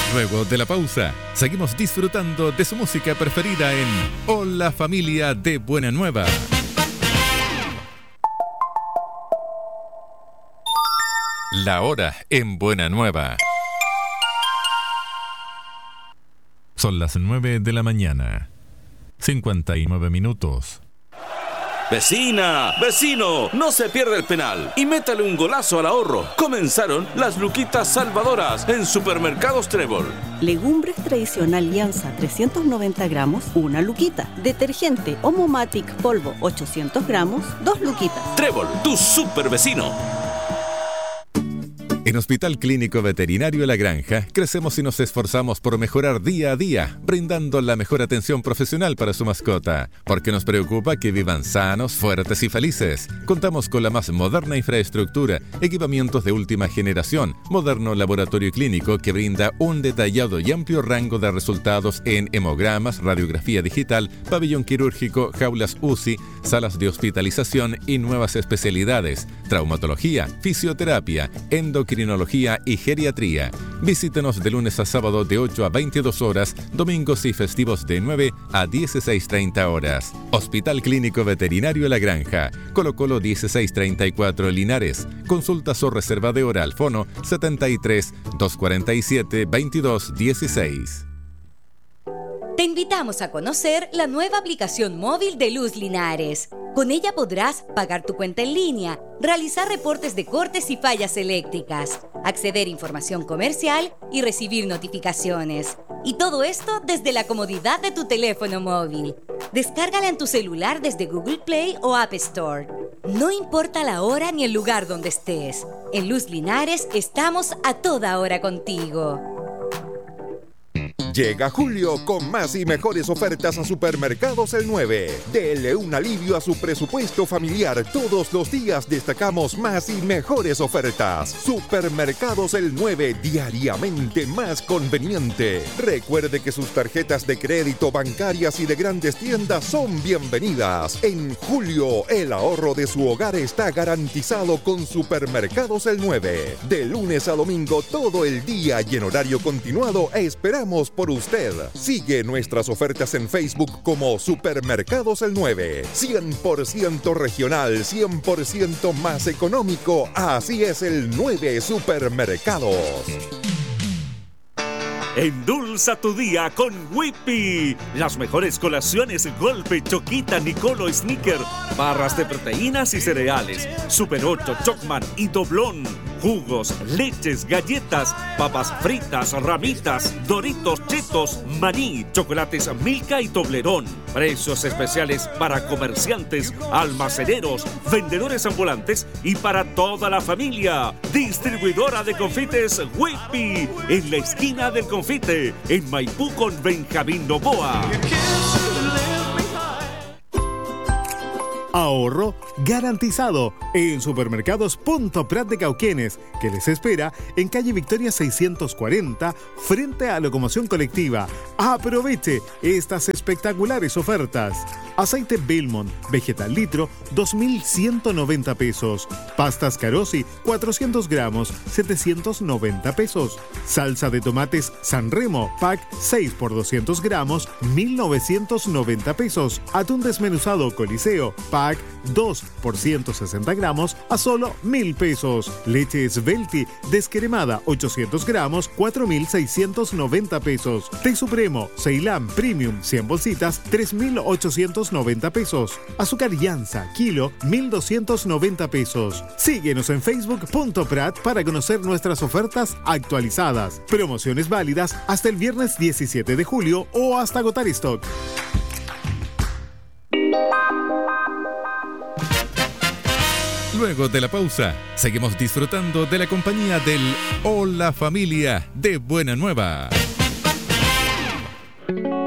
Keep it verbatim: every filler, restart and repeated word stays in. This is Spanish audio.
Luego de la pausa, seguimos disfrutando de su música preferida en Hola Familia de Buena Nueva. La hora en Buena Nueva. Son las nueve de la mañana. cincuenta y nueve minutos. Vecina, vecino, no se pierda el penal y métale un golazo al ahorro. Comenzaron las luquitas salvadoras en Supermercados Trébol. Legumbres tradicional Lianza trescientos noventa gramos, una luquita. Detergente Omomatic polvo ochocientos gramos, dos luquitas. Trébol, tu super vecino. En Hospital Clínico Veterinario La Granja, crecemos y nos esforzamos por mejorar día a día, brindando la mejor atención profesional para su mascota, porque nos preocupa que vivan sanos, fuertes y felices. Contamos con la más moderna infraestructura, equipamientos de última generación, moderno laboratorio clínico que brinda un detallado y amplio rango de resultados en hemogramas, radiografía digital, pabellón quirúrgico, jaulas U C I, salas de hospitalización y nuevas especialidades, traumatología, fisioterapia, endocrinología, Crinología y geriatría. Visítenos de lunes a sábado de ocho a veintidós horas, domingos y festivos de nueve a dieciséis treinta horas. Hospital Clínico Veterinario La Granja, Colo Colo dieciséis treinta y cuatro Linares. Consultas o reserva de hora al fono setenta y tres, doscientos cuarenta y siete, veintidós dieciséis. Te invitamos a conocer la nueva aplicación móvil de Luz Linares. Con ella podrás pagar tu cuenta en línea, realizar reportes de cortes y fallas eléctricas, acceder a información comercial y recibir notificaciones. Y todo esto desde la comodidad de tu teléfono móvil. Descárgala en tu celular desde Google Play o App Store. No importa la hora ni el lugar donde estés. En Luz Linares estamos a toda hora contigo. Llega julio con más y mejores ofertas a Supermercados El nueve. Dele un alivio a su presupuesto familiar. Todos los días destacamos más y mejores ofertas. Supermercados El nueve, diariamente más conveniente. Recuerde que sus tarjetas de crédito, bancarias y de grandes tiendas son bienvenidas. En julio, el ahorro de su hogar está garantizado con Supermercados El nueve. De lunes a domingo, todo el día y en horario continuado, esperamos por usted. Sigue nuestras ofertas en Facebook como Supermercados El nueve. cien por ciento regional, cien por ciento más económico. Así es el nueve Supermercados. Endulza tu día con Whippy. Las mejores colaciones: Golpe, Choquita, Nicolo, Snicker, barras de proteínas y cereales, Super ocho, Chocman y Doblón. Jugos, leches, galletas, papas fritas, ramitas, Doritos, Chetos, maní, chocolates Milka y Toblerón. Precios especiales para comerciantes, almaceneros, vendedores ambulantes y para toda la familia. Distribuidora de confites Whippy, en la esquina del confite, en Maipú con Benjamín Novoa. Ahorro garantizado en Supermercados Punto Prat de Cauquenes, que les espera en calle Victoria seiscientos cuarenta, frente a Locomoción Colectiva. Aproveche estas espectaculares ofertas. Aceite Belmont, vegetal litro, dos mil ciento noventa pesos. Pastas Carosi, cuatrocientos gramos, setecientos noventa pesos. Salsa de tomates Sanremo, pack seis por doscientos gramos, mil novecientos noventa pesos. Atún desmenuzado Coliseo, pack dos por ciento sesenta gramos a solo mil pesos. Leche Svelti descremada ochocientos gramos, cuatro mil seiscientos noventa pesos. Té Supremo Ceilán Premium cien bolsitas, tres mil ochocientos noventa pesos. Azúcar Llanza kilo, mil doscientos noventa pesos. Síguenos en Facebook punto prat para conocer nuestras ofertas actualizadas. Promociones válidas hasta el viernes diecisiete de julio o hasta agotar stock. Luego de la pausa, seguimos disfrutando de la compañía del Hola Familia de Buena Nueva.